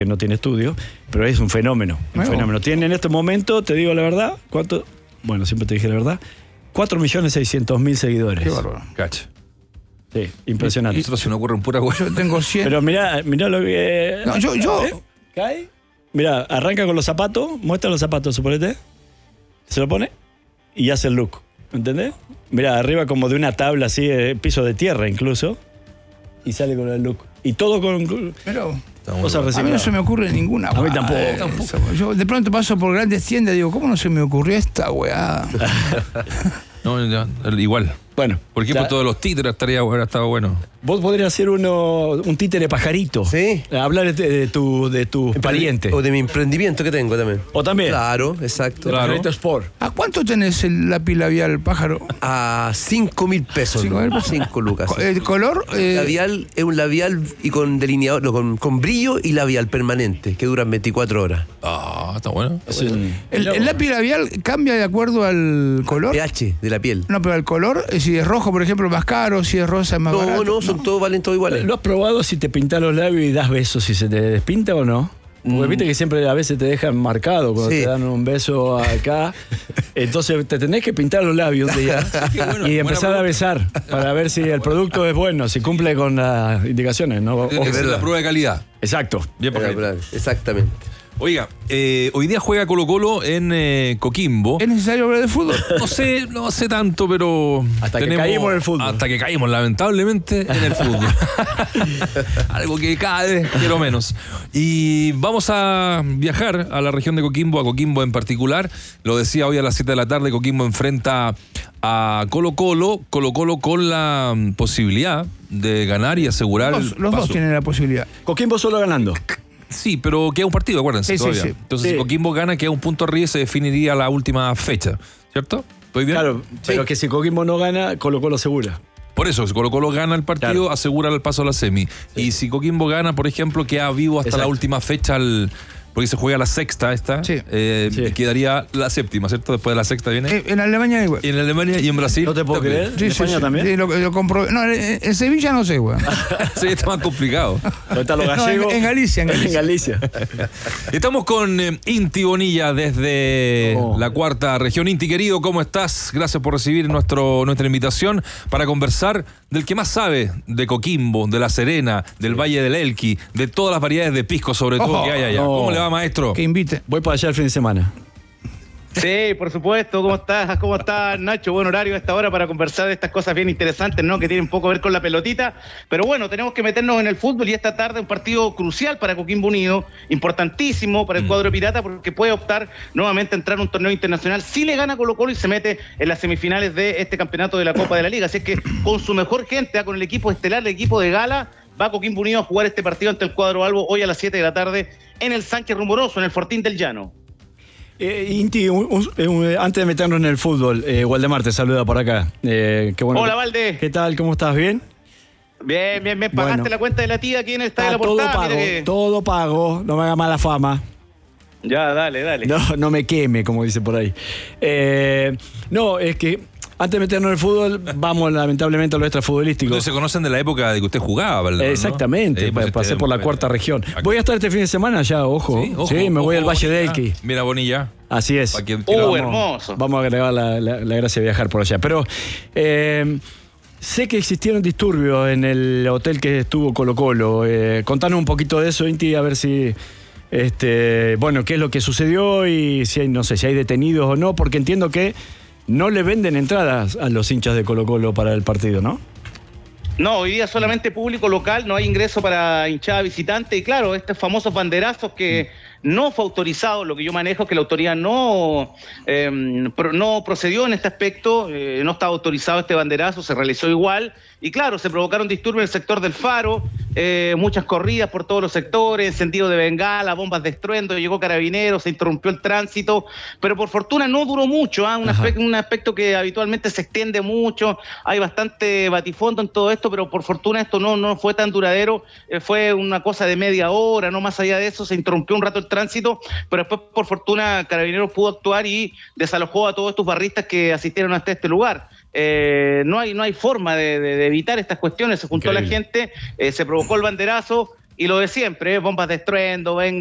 que no tiene estudio, pero es un fenómeno. Un fenómeno. Tiene en este momento, te digo la verdad, ¿cuánto? Bueno, siempre te dije la verdad, 4.600.000 seguidores. Qué bárbaro. Cacha. Sí, impresionante. Esto se me ocurre en pura hueá. Yo tengo 100. Pero mirá lo que... No, yo. ¿Cae? Mirá, arranca con los zapatos, muestra los zapatos, suponete, se lo pone y hace el look, ¿entendés? Mirá, arriba como de una tabla así, piso de tierra incluso, y sale con el look. Y todo con... Pero cosas a mí no se me ocurre ninguna. A mí tampoco. Yo de pronto paso por grandes tiendas y digo, ¿cómo no se me ocurrió esta weá? No, igual. Bueno. ¿Por qué? Por todos los títeres hubiera estado bueno. Vos podrías ser un títere pajarito. Sí. Hablar de tu pariente. O de mi emprendimiento que tengo también. O también. Claro, exacto. Claro. Pajarito Sport. ¿A cuánto tenés el lápiz labial, pájaro? A 5.000 pesos. 5 lucas. ¿El color? Labial es un labial y con delineador, no, con brillo y labial permanente, que duran 24 horas. Ah, está bueno. ¿El lápiz labial cambia de acuerdo al color? pH de la piel. No, pero el color, si es rojo, por ejemplo, más caro, si es rosa, es más barato. No, son todos, valen todos iguales. ¿Lo has probado si te pintas los labios y das besos si se te despinta o no? Porque viste que siempre a veces te dejan marcado cuando te dan un beso acá. Entonces te tenés que pintar los labios un día y empezar a besar para ver si el producto es bueno, si cumple con las indicaciones, ¿no? Es la prueba de calidad. Exacto. Bien, por Exactamente. Oiga, hoy día juega Colo-Colo en Coquimbo. ¿Es necesario hablar de fútbol? No sé tanto, pero... Hasta que caímos en el fútbol. Hasta que caímos, lamentablemente, en el fútbol. Algo que cae, quiero menos. Y vamos a viajar a la región de Coquimbo, a Coquimbo en particular. Lo decía hoy a las 7 de la tarde, Coquimbo enfrenta a Colo-Colo. Colo-Colo con la posibilidad de ganar y asegurar Los dos tienen la posibilidad. Coquimbo solo ganando. Sí, pero queda un partido, acuérdense, todavía. Sí. Entonces, si Coquimbo gana, queda un punto arriba y se definiría la última fecha, ¿cierto? ¿Estoy bien? Claro, pero que si Coquimbo no gana, Colo-Colo asegura. Por eso, si Colo-Colo gana el partido, asegura el paso a la semi. Sí. Y si Coquimbo gana, por ejemplo, queda vivo hasta la última fecha, porque se juega la sexta quedaría la séptima, ¿cierto? Después de la sexta viene. En Alemania igual. Y en Alemania y en Brasil. ¿No te puedo creer? Sí, ¿En España también? Sí, lo comprobé. No, en Sevilla no sé, güey. Sí, está más complicado. ¿Dónde están los gallegos? No, en Galicia. En Galicia. Estamos con Inti Bonilla desde la cuarta región. Inti, querido, ¿cómo estás? Gracias por recibir nuestra invitación para conversar del que más sabe de Coquimbo, de La Serena, del Valle del Elqui, de todas las variedades de pisco, sobre todo, que hay allá. ¿Cómo le va, maestro? Que invite. Voy para allá el fin de semana. Sí, por supuesto. ¿Cómo estás? ¿Cómo estás, Nacho? Buen horario a esta hora para conversar de estas cosas bien interesantes, ¿no? Que tienen un poco que ver con la pelotita. Pero bueno, tenemos que meternos en el fútbol y esta tarde un partido crucial para Coquimbo Unido, importantísimo para el cuadro pirata porque puede optar nuevamente a entrar a un torneo internacional si le gana Colo-Colo y se mete en las semifinales de este campeonato de la Copa de la Liga. Así es que con su mejor gente, con el equipo estelar, el equipo de gala, va Coquimbo Unido a jugar este partido ante el cuadro albo hoy a las 7 de la tarde en el Sánchez Rumoroso, en el Fortín del Llano. Inti, antes de meternos en el fútbol, Waldemar te saluda por acá. Qué bueno. Hola, Valde. ¿Qué tal? ¿Cómo estás? ¿Bien? Bien. ¿Pagaste la cuenta de la tía? ¿Quién está en la portada? Todo pago, no me haga mala fama. Ya, dale. No me queme, como dice por ahí. No, es que antes de meternos en el fútbol, vamos lamentablemente a lo extrafutbolístico. Ustedes se conocen de la época de que usted jugaba, ¿verdad? Exactamente, ¿no? pasé por la cuarta región. Voy a estar este fin de semana ya, ojo. Sí, me voy al Valle del Elqui. Mira, Bonilla. Así es. Hermoso. Vamos a agregar la gracia de viajar por allá. Pero sé que existieron disturbios en el hotel que estuvo Colo-Colo. Contanos un poquito de eso, Inti, a ver si... qué es lo que sucedió y si hay, no sé, si hay detenidos o no, porque entiendo que no le venden entradas a los hinchas de Colo-Colo para el partido, ¿no? No, hoy día solamente público local, no hay ingreso para hinchada visitante. Y claro, estos famosos banderazos que no fue autorizado, lo que yo manejo es que la autoridad no procedió en este aspecto, no estaba autorizado este banderazo, se realizó igual. Y claro, se provocaron disturbios en el sector del Faro, muchas corridas por todos los sectores, encendido de bengala, bombas de estruendo, llegó Carabineros, se interrumpió el tránsito, pero por fortuna no duró mucho, un aspecto que habitualmente se extiende mucho, hay bastante batifondo en todo esto, pero por fortuna esto no fue tan duradero, fue una cosa de media hora, no más allá de eso, se interrumpió un rato el tránsito, pero después por fortuna Carabineros pudo actuar y desalojó a todos estos barristas que asistieron hasta este lugar. No hay forma de evitar estas cuestiones, se juntó la gente, se provocó el banderazo y lo de siempre, bombas de estruendo,